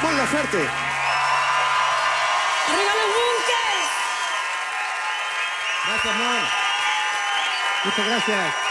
Mon Laferte. ¡Arriba los Bunkers! Gracias, Mon. Muchas gracias.